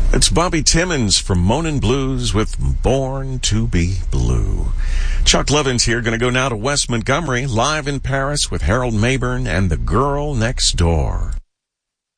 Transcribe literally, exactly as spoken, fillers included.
It's Bobby Timmons from Moanin' Blues with Born to Be Blue. Chuck Levin's here, going to go now to West Montgomery, live in Paris with Harold Mabern and The Girl Next Door.